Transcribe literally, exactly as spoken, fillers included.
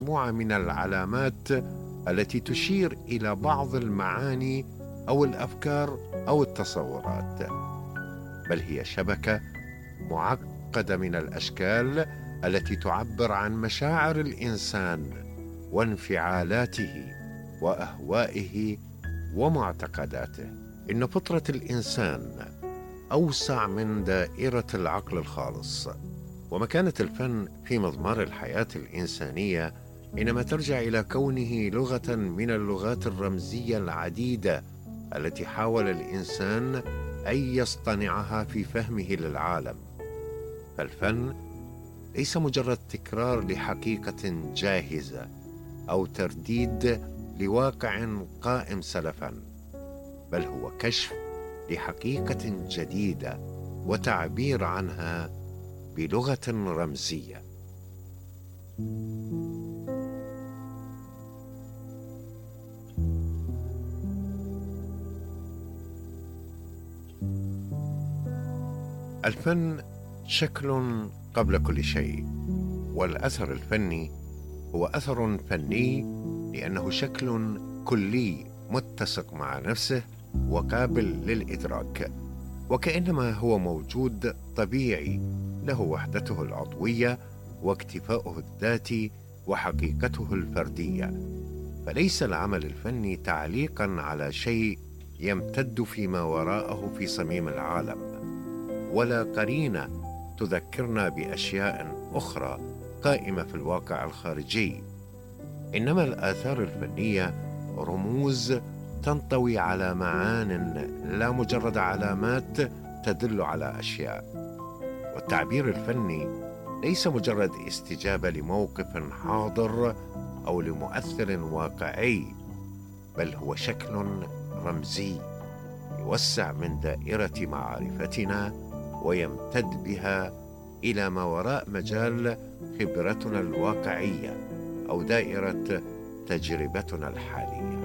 مجموعة من العلامات التي تشير إلى بعض المعاني أو الأفكار أو التصورات، بل هي شبكة معقدة من الأشكال التي تعبر عن مشاعر الإنسان وانفعالاته وأهوائه ومعتقداته. إن فطرة الإنسان أوسع من دائرة العقل الخالص، ومكانة الفن في مضمار الحياة الإنسانية إنما ترجع إلى كونه لغة من اللغات الرمزية العديدة التي حاول الإنسان أن يصطنعها في فهمه للعالم. فالفن ليس مجرد تكرار لحقيقة جاهزة أو ترديد لواقع قائم سلفا، بل هو كشف لحقيقة جديدة وتعبير عنها بلغة رمزية. الفن شكل قبل كل شيء، والأثر الفني هو أثر فني لأنه شكل كلي متسق مع نفسه وقابل للإدراك، وكأنما هو موجود طبيعي له وحدته العضوية واكتفاؤه الذاتي وحقيقته الفردية. فليس العمل الفني تعليقا على شيء يمتد فيما وراءه في صميم العالم، ولا قرينة تذكرنا بأشياء أخرى قائمة في الواقع الخارجي، إنما الآثار الفنية رموز تنطوي على معان لا مجرد علامات تدل على أشياء. والتعبير الفني ليس مجرد استجابة لموقف حاضر أو لمؤثر واقعي، بل هو شكل رمزي يوسع من دائرة معرفتنا ويمتد بها إلى ما وراء مجال خبرتنا الواقعية أو دائرة تجربتنا الحالية.